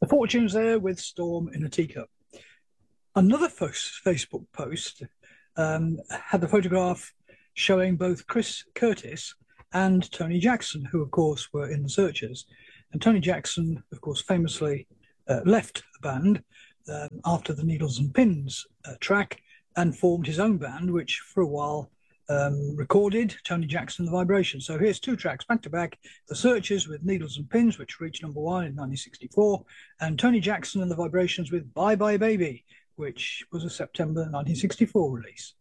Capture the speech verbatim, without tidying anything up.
Fortunes there with Storm in a Teacup. Another Facebook post um, had the photograph showing both Chris Curtis and Tony Jackson, who, of course, were in the Searchers. And Tony Jackson, of course, famously uh, left the band um, after the Needles and Pins uh, track and formed his own band, which for a while um, recorded Tony Jackson and the Vibrations. So here's two tracks back to back: The Searchers with Needles and Pins, which reached number one in nineteen sixty-four, and Tony Jackson and the Vibrations with Bye Bye Baby, which was a September nineteen sixty-four release.